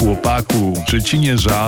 Chłopaku, czy ci nie żal?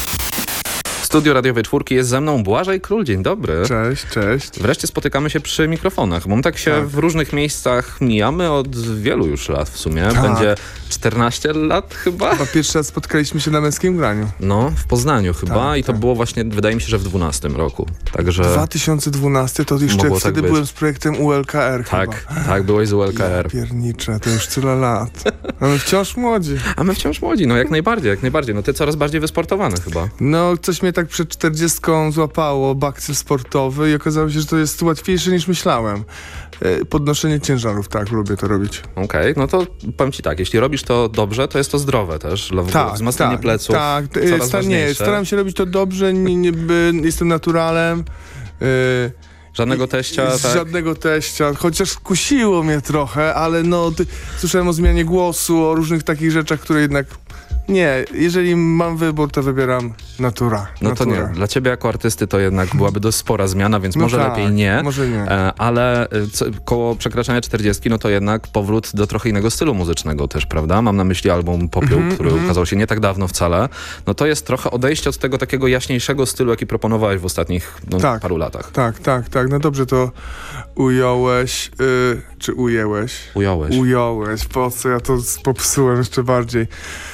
W studiu radiowej czwórki jest ze mną Błażej Król. Dzień dobry. Cześć, cześć. Wreszcie spotykamy się przy mikrofonach, bo my tak się w różnych miejscach mijamy od wielu już lat w sumie. Tak. Będzie 14 lat chyba? Chyba pierwszy raz spotkaliśmy się na Męskim Graniu. No, w Poznaniu chyba Tak, i to tak. było właśnie, wydaje mi się, że w 12 roku. Także 2012 to jeszcze Mogło wtedy tak być. byłem z projektem ULKR tak, chyba. tak, byłeś z ULKR. Piernicze, to już tyle lat. Ale wciąż młodzi. A my wciąż młodzi, no jak najbardziej, jak najbardziej. No ty coraz bardziej wysportowany chyba. No, coś mnie tak przed 40 złapało, bakcyl sportowy i okazało się, że to jest łatwiejsze niż myślałem. Podnoszenie ciężarów, tak, lubię to robić. Okej, no to powiem ci tak, jeśli robisz to dobrze, to jest to zdrowe też. Wzmacnianie pleców, Tak, coraz ważniejsze. staram się robić to dobrze, jestem naturalem. Żadnego teścia, tak? Żadnego teścia, chociaż kusiło mnie trochę, ale słyszałem o zmianie głosu, o różnych takich rzeczach, które jednak... Nie, jeżeli mam wybór, to wybieram natura. No to nie, dla ciebie jako artysty to jednak byłaby dość spora zmiana, więc może tak, lepiej nie. Może nie. Ale koło przekraczania 40, no to jednak powrót do trochę innego stylu muzycznego też, prawda? Mam na myśli album Popiół, który ukazał się nie tak dawno wcale. No to jest trochę odejście od tego takiego jaśniejszego stylu, jaki proponowałeś w ostatnich paru latach. Tak. No dobrze to ująłeś. Czy ujęłeś? Ująłeś. Po co ja to popsułem jeszcze bardziej?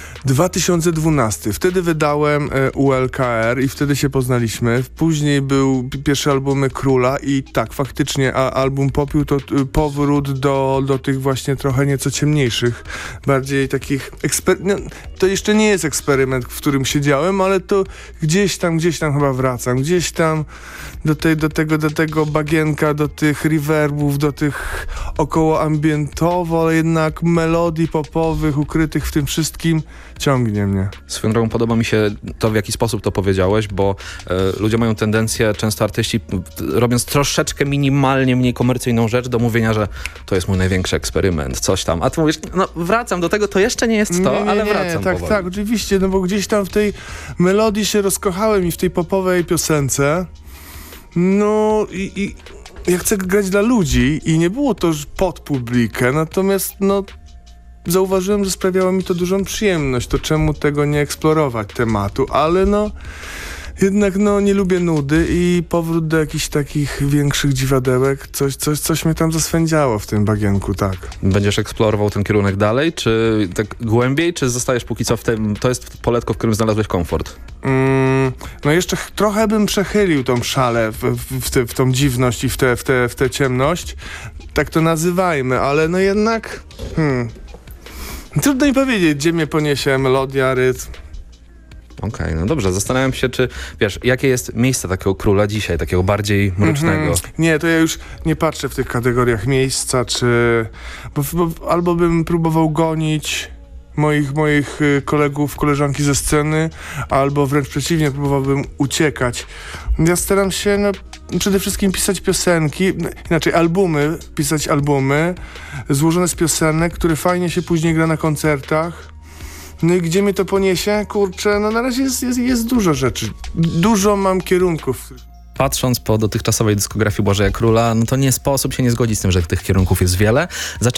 2012. Wtedy wydałem ULKR i wtedy się poznaliśmy. Później był pierwszy albumy Króla i tak, faktycznie album Popiół to powrót do tych właśnie trochę nieco ciemniejszych, bardziej takich to jeszcze nie jest eksperyment, w którym siedziałem, ale to gdzieś tam chyba wracam. Gdzieś tam do tego bagienka, do tych reverbów, do tych około ambientowo, ale jednak melodii popowych ukrytych w tym wszystkim ciągnie mnie. Swoją drogą podoba mi się to, w jaki sposób to powiedziałeś, bo ludzie mają tendencję, często artyści, robiąc troszeczkę minimalnie mniej komercyjną rzecz, do mówienia, że to jest mój największy eksperyment, coś tam. A ty mówisz, no wracam do tego, to jeszcze nie jest to, ale wracam powoli. Tak, oczywiście, no bo gdzieś tam w tej melodii się rozkochałem i w tej popowej piosence. No i ja chcę grać dla ludzi i nie było to pod publikę, natomiast zauważyłem, że sprawiało mi to dużą przyjemność, to czemu tego nie eksplorować tematu, ale jednak nie lubię nudy i powrót do jakichś takich większych dziwadełek, coś mnie tam zaswędziało w tym bagienku, tak. Będziesz eksplorował ten kierunek dalej, czy tak głębiej, czy zostajesz póki co w tym, to jest poletko, w którym znalazłeś komfort? No jeszcze trochę bym przechylił tą szalę w tą dziwność i w tę ciemność, tak to nazywajmy, ale jednak trudno mi powiedzieć, gdzie mnie poniesie melodia, rytm. Okej, no dobrze. Zastanawiam się, czy wiesz, jakie jest miejsce takiego króla dzisiaj, takiego bardziej mrocznego? Nie, to ja już nie patrzę w tych kategoriach miejsca, bo albo bym próbował gonić moich kolegów, koleżanki ze sceny, albo wręcz przeciwnie, próbowałbym uciekać. Ja staram się przede wszystkim pisać piosenki, pisać albumy złożone z piosenek, które fajnie się później gra na koncertach. No i gdzie mnie to poniesie? Kurczę, na razie jest dużo rzeczy. Dużo mam kierunków. Patrząc po dotychczasowej dyskografii Błażeja Króla, no to nie sposób się nie zgodzić z tym, że tych kierunków jest wiele.